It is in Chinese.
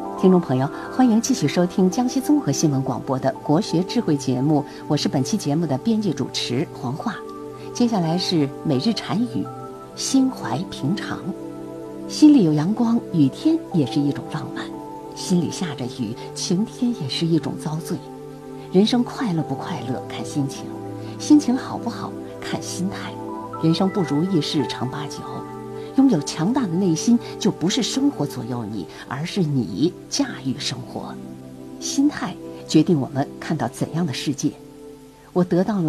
听众朋友，欢迎继续收听江西综合新闻广播的国学智慧节目，我是本期节目的编辑主持黄华。接下来是每日禅语，心怀平常。心里有阳光，雨天也是一种浪漫；心里下着雨，晴天也是一种遭罪。人生快乐不快乐看心情，心情好不好看心态。人生不如意事常八九，拥有强大的内心，就不是生活左右你，而是你驾驭生活。心态决定我们看到怎样的世界。我得到了